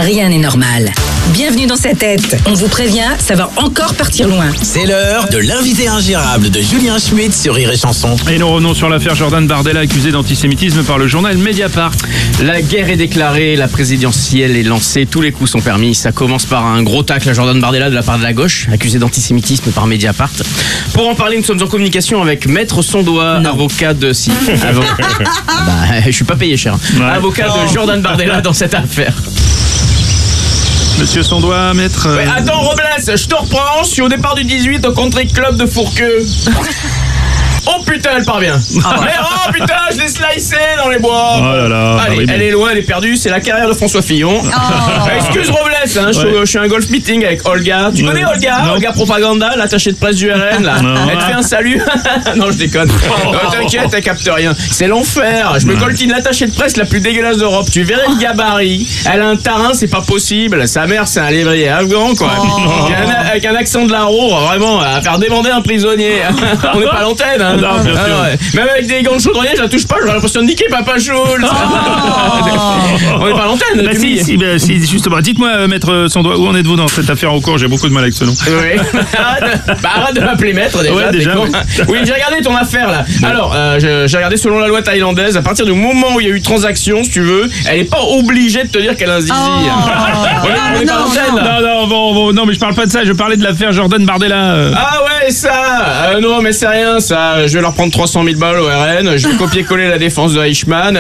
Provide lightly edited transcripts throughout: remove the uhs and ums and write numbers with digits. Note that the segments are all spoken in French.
rien n'est normal. Bienvenue dans sa tête. On vous prévient, ça va encore partir loin. C'est l'heure de l'invité ingérable de Julien Schmitt sur Rire et Chanson. Et nous revenons sur l'affaire Jordan Bardella accusé d'antisémitisme par le journal Mediapart. La guerre est déclarée, la présidentielle est lancée, tous les coups sont permis. Ça commence par un gros tacle à Jordan Bardella de la part de la gauche, accusé d'antisémitisme par Mediapart. Pour en parler, nous sommes en communication avec Maître Sondois, avocat de... Si, je suis pas payé cher. Ouais. Avocat de Jordan Bardella dans cette affaire. Monsieur Sondois, maître... Ouais, attends Robles, je te reprends, je suis au départ du 18 au country club de Fourqueux. Oh putain, elle parvient. Mais oh putain, je l'ai slicé dans les bois. Oh là là. Allez, elle est loin, elle est perdue, c'est la carrière de François Fillon. Excuse Robles, hein, je suis à un golf meeting avec Olga. Tu connais Olga? Non. Olga Propaganda, l'attachée de presse du RN là. Non. Elle te fait un salut. Non, je déconne. T'inquiète, elle capte rien. C'est l'enfer. Je me coltine l'attachée de presse la plus dégueulasse d'Europe. Tu verrais le gabarit. Elle a un tarin, c'est pas possible. Sa mère, c'est un lévrier afghan quoi. Avec un accent de la Roue, vraiment, à faire débander un prisonnier. On n'est pas à l'antenne. Hein. Non, bien sûr. Ouais. Même avec des gants de chaudronnier, je la touche pas, j'aurais l'impression de niquer Papa Choul. On est pas à l'antenne. Bah si, justement. Dites-moi, maître Sondois, où en êtes-vous dans cette affaire en cours? J'ai beaucoup de mal avec ce nom. Oui. Arrête de m'appeler maître déjà. Ouais, déjà, t'es con. Oui, j'ai regardé ton affaire là. Alors, j'ai regardé selon la loi thaïlandaise, à partir du moment où il y a eu transaction, si tu veux, elle est pas obligée de te dire qu'elle a un zizi. On est pas à l'antenne là. Non, mais je parle pas de ça, je parlais de l'affaire Jordan Bardella. Ah ouais, ça Non, mais c'est rien, ça. Je vais leur prendre 300 000 balles au RN. Je vais copier-coller la défense de Eichmann.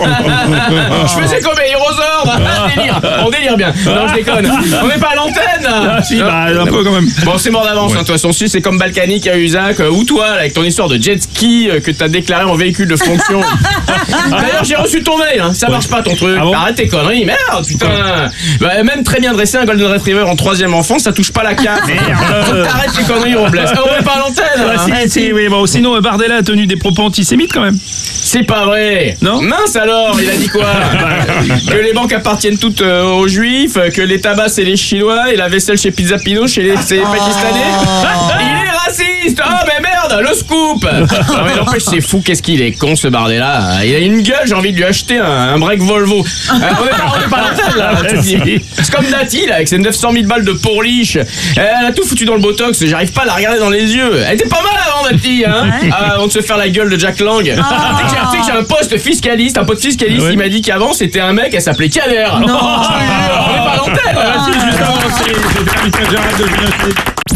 Je faisais comme Aérosord. On délire bien. Non, je déconne. On n'est pas à l'antenne. Si, un peu quand même. Bon, c'est mort d'avance, de toute façon. Si, c'est comme Balkany à Usac, ou toi, là, avec ton histoire de jet ski que t'as déclaré en véhicule de fonction. D'ailleurs, j'ai reçu ton mail, hein. Ça marche pas ton truc. Ah bon? Arrête tes conneries, merde, putain. Même très bien dressé, un Golden Retriever en 3e enfant, ça touche pas la carte. Faut que t'arrêtes tes conneries, Robles. On n'est pas à l'antenne. Si, oui, bon, sinon Bardella a tenu des propos antisémites quand même. C'est pas vrai. Non. Mince alors, il a dit quoi? Que les banques appartiennent toutes aux juifs, que les tabacs c'est les chinois et la vaisselle chez Pizza Pino c'est les pakistanais. Il est raciste. Oh mais merde, le scoop. Non mais n'empêche, c'est fou, qu'est-ce qu'il est con ce Bardella. Il a une gueule, j'ai envie de lui acheter un break Volvo. On est pas à l'antenne là. C'est comme Dati là, avec ses 900 000 balles de pourliche. Elle a tout foutu dans le botox, j'arrive pas à la regarder dans les yeux. Elle était pas mal avant Dati, hein. Avant de se faire la gueule de Jack Lang. Tu sais que j'ai un poste fiscaliste, un pote fiscaliste, Ouais. il m'a dit qu'avant c'était un mec, elle s'appelait Kader. On est pas à l'antenne. Juste avant, c'est l'invité ingérable de Julien Schmitt.